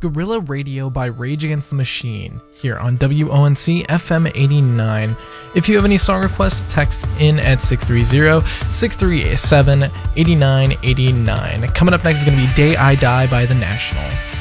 Guerrilla Radio by Rage Against the Machine here on WONC FM 89. If you have any song requests, text in at 630-637-8989. Coming up next is going to be Day I Die by The National.